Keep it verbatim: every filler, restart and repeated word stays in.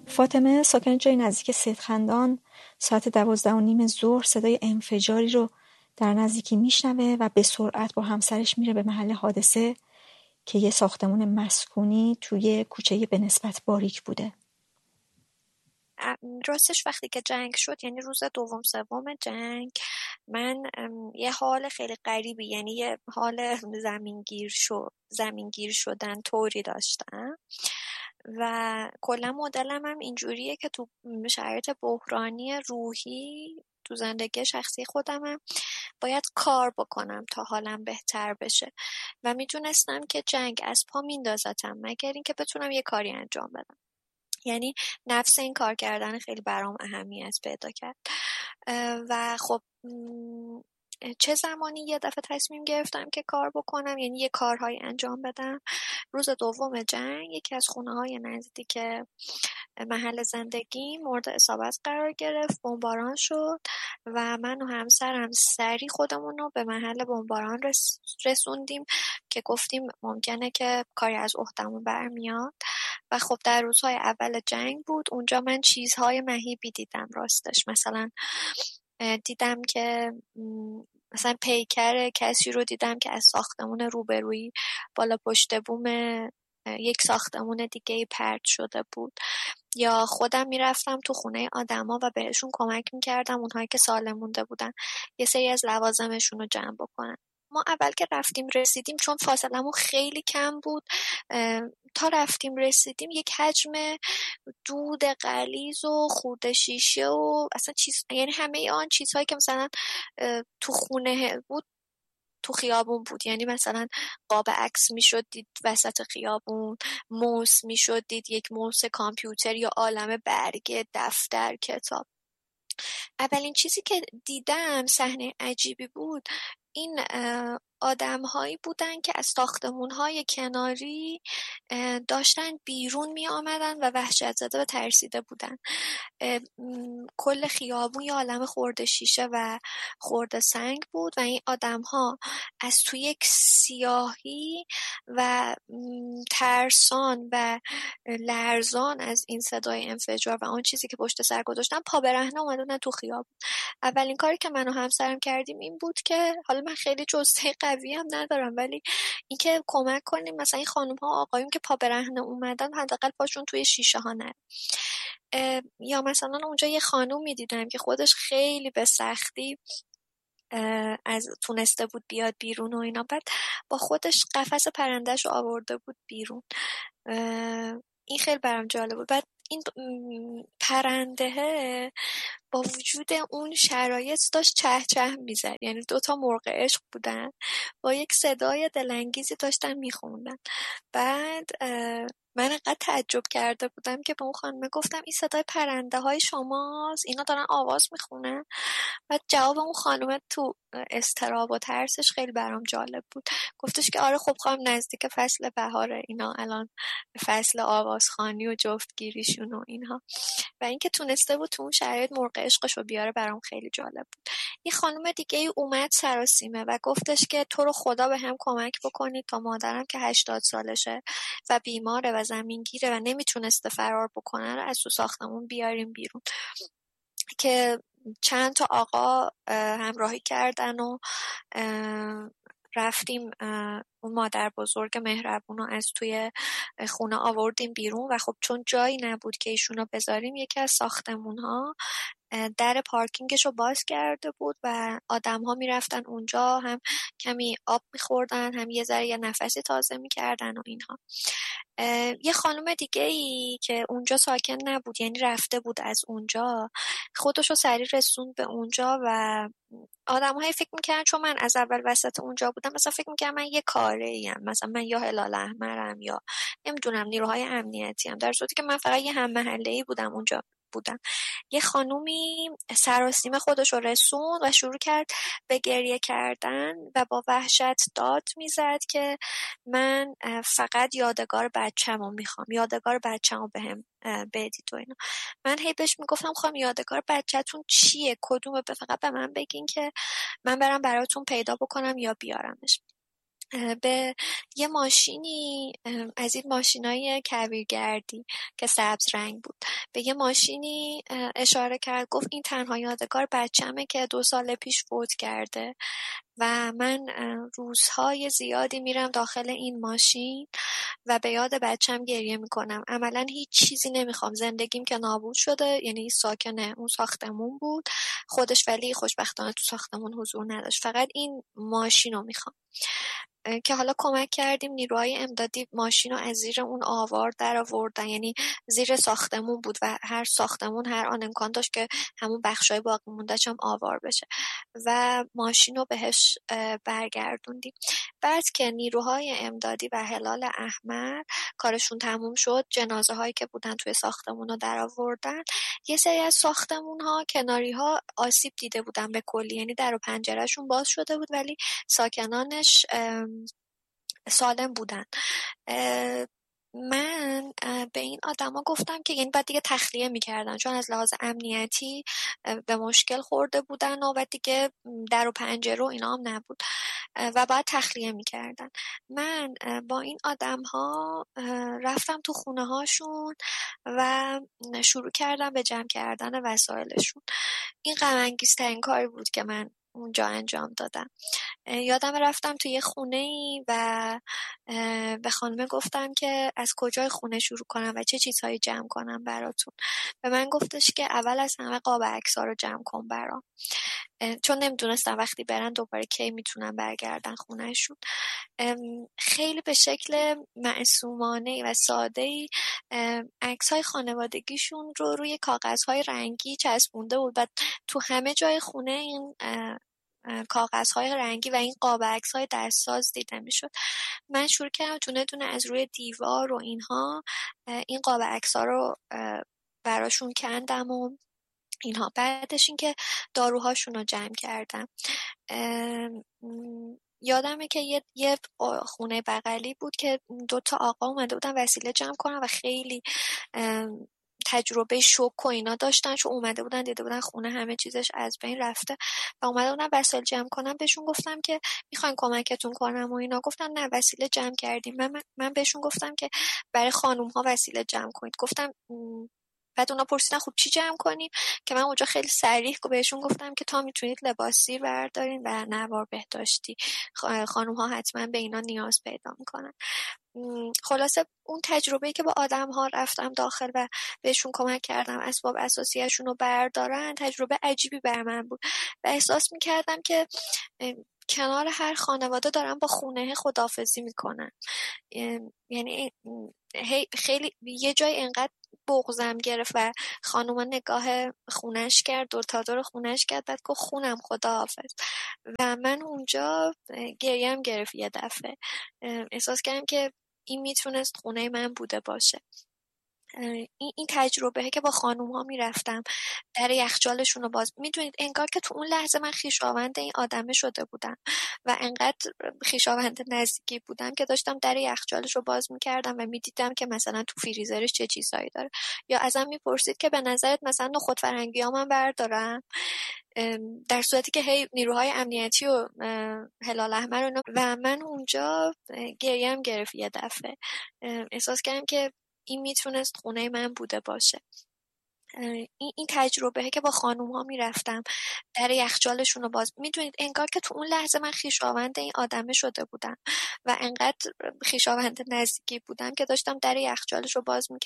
فاطمه ساکن جای نزدیک سیدخندان ساعت دوازده و نیم ظهر صدای انفجاری رو در نزدیکی میشنوه و به سرعت با همسرش میره به محل حادثه که یه ساختمان مسکونی توی کوچه به نسبت باریک بوده. راستش وقتی که جنگ شد، یعنی روز دوم سوم جنگ، من یه حال خیلی غریبی، یعنی یه حال زمینگیر شد زمینگیر شدن طوری داشتم و کلا مدلم هم اینجوریه که تو شرایط بحرانی روحی تو زندگی شخصی خودمم باید کار بکنم تا حالم بهتر بشه و میدونستم که جنگ از پا میندازتم مگر اینکه بتونم یه کاری انجام بدم. یعنی نفس این کار کردن خیلی برام اهمیت پیدا کرد و خب چه زمانی یه دفعه تصمیم گرفتم که کار بکنم، یعنی یه کارهای انجام بدم. روز دوم جنگ یکی از خونه‌های نزدیک محل زندگی مورد اصابت قرار گرفت، بمباران شد و من و همسرم سریع خودمون رو به محل بمباران رس رسوندیم که گفتیم ممکنه که کاری از عهده‌مون برمیاد و خب در روزهای اول جنگ بود. اونجا من چیزهای مهیبی دیدم راستش. مثلا دیدم که مثلا پیکر کسی رو دیدم که از ساختمون روبرویی بالا پشت بوم یک ساختمون دیگه پرت شده بود، یا خودم میرفتم تو خونه آدما و بهشون کمک میکردم، اونهایی که سالم مونده بودن یه سری از لوازمشون رو جمع بکنن. ما اول که رفتیم رسیدیم، چون فاصلمون خیلی کم بود، تا رفتیم رسیدیم یک حجم دود غلیظ و خورده شیشه و اصلا چیز، یعنی همه آن چیزهایی که مثلا تو خونه بود تو خیابون بود. یعنی مثلا قاب عکس میشد دید وسط خیابون، موس میشد دید یک موس کامپیوتر یا عالمه برگ دفتر کتاب. اولین چیزی که دیدم صحنه عجیبی بود. این آدم هایی بودن که از ساختمون های کناری داشتن بیرون می آمدن و وحشت زده و ترسیده بودن. کل خیابون یه عالم خورده شیشه و خورده سنگ بود و این آدم ها از توی یک سیاهی و ترسان و لرزان از این صدای انفجار و آن چیزی که پشت سر گذاشتن پا برهنه اومدن تو خیابون. اولین کاری که من و همسرم کردیم این بود که حالا من خیلی جثه قوی هم ندارم، ولی اینکه کمک کنیم مثلا این خانم ها آقایون که پا برهنه اومدن حداقل پاشون توی شیشه ها نره. یا مثلا اونجا یه خانم میدیدم که خودش خیلی به سختی از تونسته بود بیاد بیرون و اینا، بعد با خودش قفس پرندهش رو آورده بود بیرون. این خیلی برام جالب بود. بعد این پرنده با وجود اون شرایط داشت چه چه میزد، یعنی دوتا مرغ عشق بودن با یک صدای دلانگیزی داشتن میخوندن. بعد من انقدر تعجب کرده بودم که به اون خانم گفتم این صدای پرنده های شماست، اینا دارن آواز میخونن. بعد جواب اون خانم تو اضطراب و ترسش خیلی برام جالب بود. گفتش که آره خب خانم نزدیک فصل بهاره، اینا الان فصل آوازخوانی و جفتگیریشون و اینها. و اینکه تونسته بود تو اون شرایط مرغ عشقشو بیاره برام خیلی جالب بود. یه خانم دیگه ای اومد سراسیمه و گفتش که تو رو خدا به هم کمک بکنید تا مادرم که هشتاد سالشه و بیماره و زمینگیره و نمیتونسته فرار بکنه رو از تو ساختمون بیاریم بیرون. که چند تا آقا همراهی کردن و رفتیم اون مادر بزرگ مهربون رو از توی خونه آوردیم بیرون و خب چون جایی نبود که ایشونو بذاریم، یکی از ساختمون ها در پارکینگش رو باز کرده بود و آدم ها می رفتن اونجا، هم کمی آب می خوردن، هم یه ذره یه نفسی تازه می کردن و اینها. یه خانم دیگه ای که اونجا ساکن نبود، یعنی رفته بود از اونجا، خودشو سریع رسوند به اونجا و آدم های فکر میکردن چون من از اول وسط اونجا بودم مثلا فکر میکردم من یه کاره ایم، مثلا من یا هلال احمرم یا نمیدونم نیروهای امنیتی هم، در صورتی که من فقط یه هم محله ای بودم اونجا بودم. یه خانومی سراسیمه خودش رو رسوند و شروع کرد به گریه کردن و با وحشت داد میزد که من فقط یادگار بچه‌مو میخوام، یادگار بچه‌مو بهم بدید و اینا. من هی بهش میگفتم خواهم یادگار بچه‌تون چیه، کدومه، فقط به من بگین که من برم براتون پیدا بکنم یا بیارمش. به یه ماشینی از این ماشینای کویرگردی که سبز رنگ بود، به یه ماشینی اشاره کرد، گفت این تنها یادگار بچه‌مه که دو سال پیش فوت کرده و من روزهای زیادی میرم داخل این ماشین و به یاد بچم گریه میکنم. عملا هیچ چیزی نمیخوام، زندگیم که نابود شده. یعنی ساکن اون ساختمون بود خودش، ولی خوشبختانه تو ساختمون حضور نداشت، فقط این ماشین رو میخوام. که حالا کمک کردیم نیروهای امدادی ماشین رو از زیر اون آوار در آوردن، یعنی زیر ساختمون بود و هر ساختمون هر آن امکان داشت که همون بخشای باقی مونده‌ش هم آوار بشه و ماشین رو بهش برگردوندیم. بعد که نیروهای امدادی و هلال احمر کارشون تموم شد، جنازه هایی که بودن توی ساختمون رو در آوردن، یه سری از ساختمون ها کناری ها آسیب دیده بودن به کلی، یعنی در و پنجرهشون باز شده بود ولی ساکنانش سالم بودن. من به این آدما گفتم که یعنی بعد دیگه تخلیه میکردن، چون از لحاظ امنیتی به مشکل خورده بودن و بعد دیگه در و پنجره و اینا هم نبود و بعد تخلیه میکردن. من با این آدم ها رفتم تو خونه هاشون و شروع کردم به جمع کردن وسایلشون. این غم انگیزترین کاری بود که من اونجا انجام دادم. یادم رفتم توی یه خونه ای و به خانمه گفتم که از کجای خونه شروع کنم و چه چیزهایی جمع کنم براتون. به من گفتش که اول از همه قاب عکس‌ها رو جمع کن برام، چون نمیدونستم وقتی برن دوباره کی میتونن برگردن خونهشون. خیلی به شکل معصومانه و ساده‌ای عکس‌های خانوادگیشون رو روی کاغذهای رنگی چسبونده بود و تو همه جای خونه این کاغذهای رنگی و این قاب عکس‌های دستساز دیده میشد. من شروع کردم دونه دونه از روی دیوار و اینها این قاب عکس‌ها رو براشون کندم و اینها. بعدش این که داروهاشون رو جمع کردم. یادمه که یه, یه خونه بغلی بود که دو تا آقا اومده بودن وسیله جمع کنن و خیلی تجربه شوک و اینا داشتن، چون اومده بودن دیده بودن خونه همه چیزش از بین رفته و اومده بودن وسایل جمع کنن. بهشون گفتم که میخواین کمکتون کنم و اینا، گفتن نه وسیله جمع کردیم. من من بهشون گفتم که برای خانوم ها وسیله جمع کنید. گفتم بعد اونا پرسیدن خب چی جمع کنیم، که من اونجا خیلی صریح بهشون گفتم که تا میتونید لباسی بردارین و نوار بهداشتی، خانوم ها حتما به اینا نیاز پیدا میکنن. خلاصه اون تجربه‌ای که با آدم ها رفتم داخل و بهشون کمک کردم اسباب اساسیشون رو بردارن، تجربه عجیبی بر من بود و احساس میکردم که کنار هر خانواده دارم با خونه خداحافظی میکنن. یعنی خیلی یه جای انقدر بغضم گرفت و خانوما نگاه خونش کرد، دور تا دور خونش کرد، بعد گفت خونم خداحافظ و من اونجا گریم گرفت. یه دفعه احساس کردم که این میتونست خونه من بوده باشه. این این تجربه که با خانوم ها میرفتم در یخچالشون رو باز، میدونید انگار که تو اون لحظه من خویشاوند این آدمه شده بودم و انقدر خویشاوند نزدیکی بودم که داشتم در یخچالش رو باز میکردم و میدیدم که مثلا تو فریزرش چه چیزایی داره، یا ازم میپرسید که به نظرت مثلا نخود فرنگی ها من بردارم، در صورتی که هی نیروهای امنیتی و هلال احمر و من اونجا گریم گرفت. یه دفعه احساس کردم که این میتونست خونه من بوده باشه. این این تجربه که با خانوم ها میرفتم در یخچالشون رو باز، میدونید انگار که تو اون لحظه من خویشاوند این آدمه شده بودم و انقدر خویشاوند نزدیکی بودم که داشتم در یخچالش رو باز میکردم